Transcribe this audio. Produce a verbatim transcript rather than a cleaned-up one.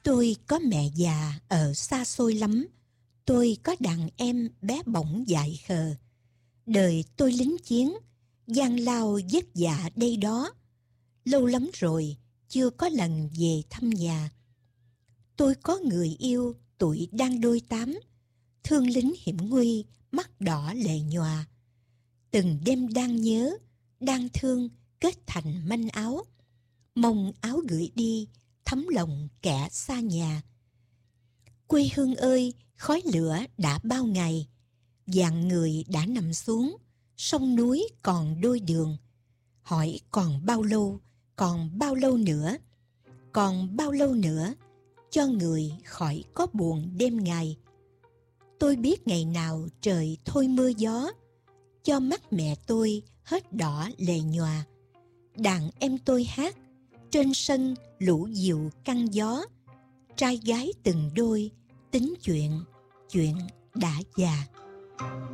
Tôi có mẹ già ở xa xôi lắm, tôi có đàn em bé bỏng dại khờ. Đời tôi lính chiến, gian lao vất vả đây đó. Lâu lắm rồi, chưa có lần về thăm nhà. Tôi có người yêu, tuổi đang đôi tám, thương lính hiểm nguy, mắt đỏ lệ nhòa. Từng đêm đang nhớ, đang thương, kết thành manh áo. Mong áo gửi đi, thấm lòng kẻ xa nhà. Quê hương ơi, khói lửa đã bao ngày, vạn người đã nằm xuống, sông núi còn đôi đường. Hỏi còn bao lâu, còn bao lâu nữa, còn bao lâu nữa, cho người khỏi có buồn đêm ngày. Tôi biết ngày nào trời thôi mưa gió, cho mắt mẹ tôi hết đỏ lệ nhòa. Đàn em tôi hát, trên sân lũ diều căng gió. Trai gái từng đôi, tính chuyện, chuyện đã già.